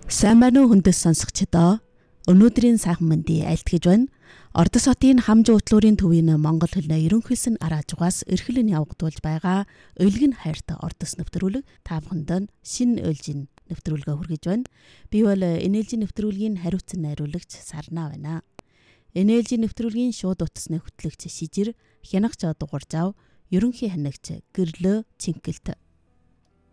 Сайн байна уу хүндэс сонсогчдоо. Өнөөдрийн сайхан мэндийг айлтгаж байна. Ордос хотын хамж утлуурын төвийн Монгол хэлний ерөнхийлсөн араажгаас эрхлэн явагдуулж байгаа Өөлгөн хайртай Ордос нэвтрүүлэг та бүхэнд шинэ ээлжийн нэвтрүүлгээ хүргэж байна. Би бол энэ ээлжийн нэвтрүүлгийн хариуцсан найруулагч Сарна байна. Энэ ээлжийн нэвтрүүлгийн шууд утасны хөтлөгч Шижир, хянагч дугуйр зав, ерөнхий хянагч Гэрлөө Цэнгэлт